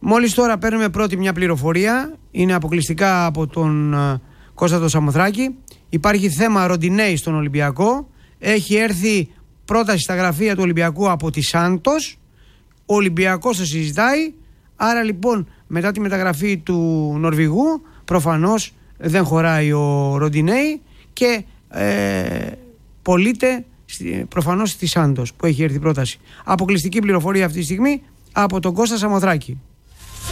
Μόλις τώρα παίρνουμε πρώτη μια πληροφορία, είναι αποκλειστικά από τον Κώστα τον Σαμοθράκη. Υπάρχει θέμα Ροντινέη στον Ολυμπιακό. Έχει έρθει πρόταση στα γραφεία του Ολυμπιακού από τη Σάντος. Ο Ολυμπιακός το συζητάει. Άρα λοιπόν μετά τη μεταγραφή του Νορβηγού προφανώς δεν χωράει ο Ροντινέη και πωλείται προφανώς στη Σάντος που έχει έρθει πρόταση. Αποκλειστική πληροφορία αυτή τη στιγμή από τον Κώστα Σαμοθράκη.